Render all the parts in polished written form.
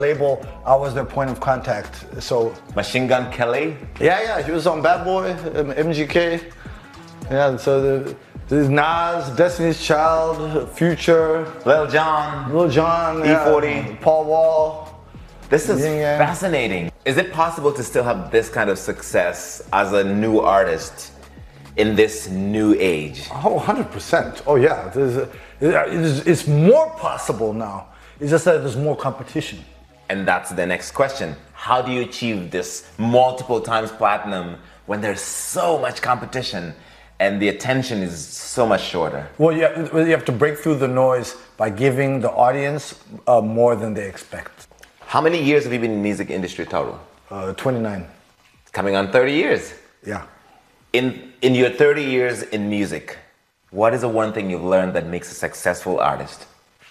label, I was their point of contact. So Machine Gun Kelly? yeah, he was on Bad Boy, MGK. Yeah, so there's Nas, Destiny's Child, Future, Lil Jon, E40, yeah, Paul Wall. This is fascinating. Is it possible to still have this kind of success as a new artist in this new age? Oh, 100%. Oh yeah, it's more possible now. It's just that there's more competition. And that's the next question. How do you achieve this multiple times platinum when there's so much competition and the attention is so much shorter? Well, you have to break through the noise by giving the audience more than they expect. How many years have you been in the music industry total? 29. Coming on 30 years. Yeah. In your 30 years in music, what is the one thing you've learned that makes a successful artist?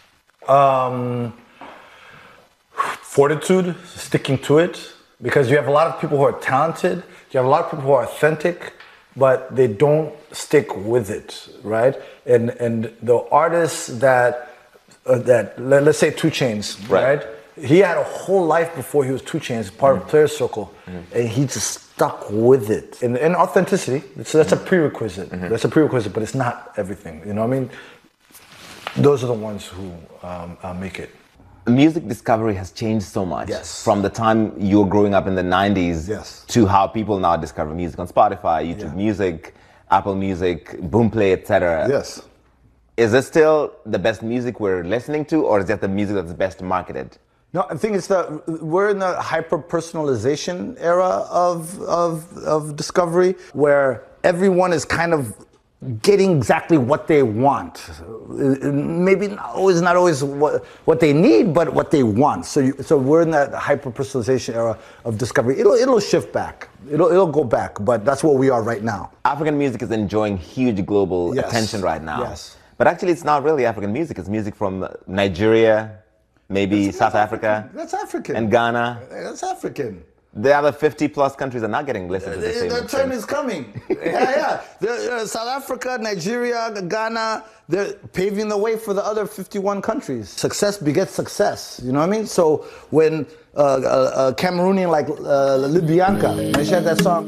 Fortitude, sticking to it, because you have a lot of people who are talented, you have a lot of people who are authentic, but they don't stick with it, right? And the artists that let's say 2 Chainz, right? He had a whole life before he was 2 Chainz, part of Players Circle, and he just stuck with it. And authenticity, so that's a prerequisite. That's a prerequisite, but it's not everything. You know what I mean? Those are the ones who make it. Music discovery has changed so much. Yes. From the time you were growing up in the 90s to how people now discover music on Spotify, YouTube Music, Apple Music, Boomplay, etc. Yes. Is this still the best music we're listening to, or is that the music that's best marketed? No, I think it's we're in the hyper-personalization era of discovery, where everyone is kind of getting exactly what they want. Maybe not always what they need, but what they want. So we're in that hyper-personalization era of discovery. It'll shift back. It'll go back, but that's what we are right now. African music is enjoying huge global attention right now. Yes. But actually, it's not really African music. It's music from Nigeria, maybe South Africa. That's African. And Ghana. That's African. The other 50 plus countries are not getting listed to the same extent. Their turn is coming. South Africa, Nigeria, Ghana, they're paving the way for the other 51 countries. Success begets success, you know what I mean? So when a Cameroonian like Libianca, when she had that song.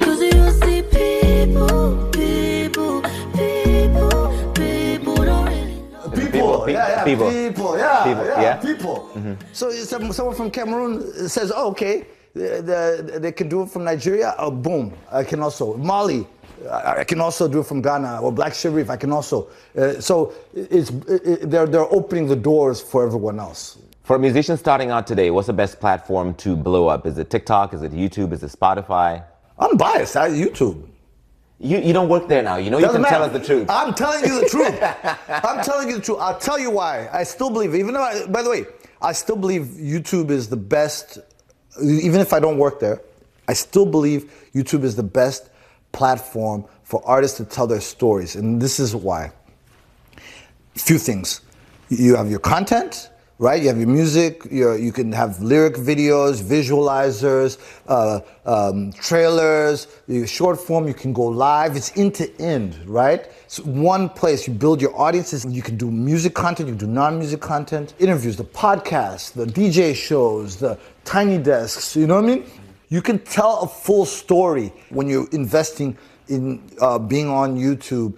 People. So someone from Cameroon says, oh, okay, they can do it from Nigeria. Oh, boom, I can also. Mali, I can also do it from Ghana, or Black Sharif, I can also. So they're opening the doors for everyone else. For a musician starting out today, what's the best platform to blow up? Is it TikTok? Is it YouTube? Is it Spotify? I'm biased. YouTube. You don't work there now. You know, you can tell us the truth. I'm telling you the truth. I'm telling you the truth. I'll tell you why. I still believe, even though, by the way, I still believe YouTube is the best, even if I don't work there, I still believe YouTube is the best platform for artists to tell their stories. And this is why. Few things. You have your content, right? You have your music, you can have lyric videos, visualizers, trailers, short form, you can go live. It's end to end, right? It's one place. You build your audiences. You can do music content, you can do non-music content, interviews, the podcasts, the DJ shows, the tiny desks, you know what I mean? You can tell a full story when you're investing in being on YouTube.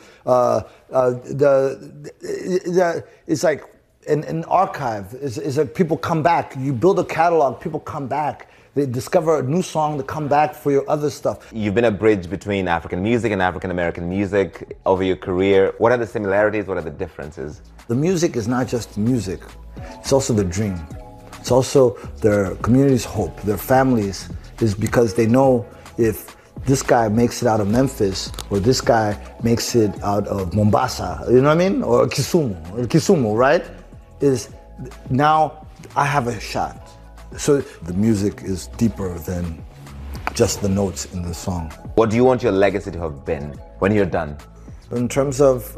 It's like an archive. Is like people come back. You build a catalog, people come back. They discover a new song to come back for your other stuff. You've been a bridge between African music and African American music over your career. What are the similarities? What are the differences? The music is not just music. It's also the dream. It's also their community's hope, their families, is because they know if this guy makes it out of Memphis, or this guy makes it out of Mombasa, you know what I mean? Or Kisumu, right? Is now I have a shot. So the music is deeper than just the notes in the song. What do you want your legacy to have been when you're done? In terms of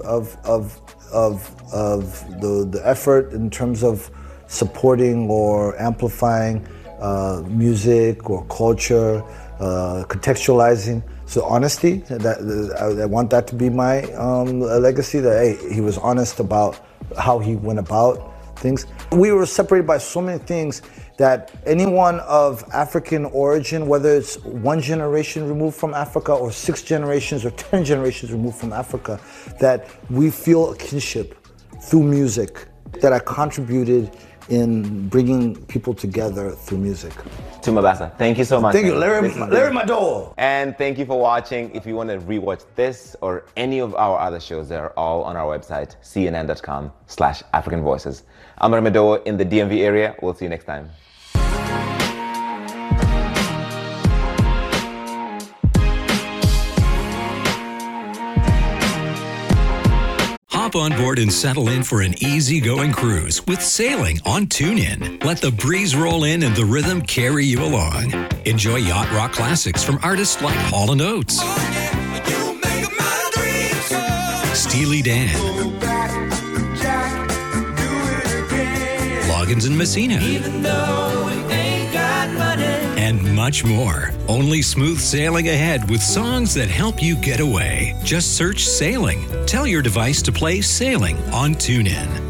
the effort, in terms of supporting or amplifying music or culture, contextualizing. So honesty, I want that to be my legacy, that hey, he was honest about how he went about things. We were separated by so many things, that anyone of African origin, whether it's one generation removed from Africa or 6 generations or 10 generations removed from Africa, that we feel a kinship through music, that I contributed in bringing people together through music. Tumabasa, thank you so much. Thank you, Larry Madowo. And thank you for watching. If you want to rewatch this or any of our other shows, they're all on our website, cnn.com/African Voices. I'm Larry Madowo in the DMV area. We'll see you next time. Hop on board and settle in for an easygoing cruise with sailing on TuneIn. Let the breeze roll in and the rhythm carry you along. Enjoy yacht rock classics from artists like Hall & Oates, Steely Dan, Loggins and Messina, and much more. Only smooth sailing ahead with songs that help you get away. Just search Sailing. Tell your device to play Sailing on TuneIn.